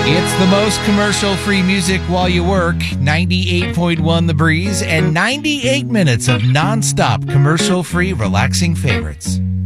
It's the most commercial-free music while you work. 98.1 The Breeze and 98 minutes of non-stop commercial-free relaxing favorites.